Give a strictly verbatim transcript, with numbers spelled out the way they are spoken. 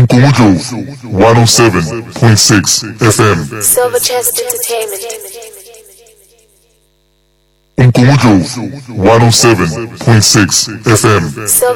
Unkujo one oh seven point six F M. Silver Chest Entertainment. Unkujo one oh seven point six F M. Silver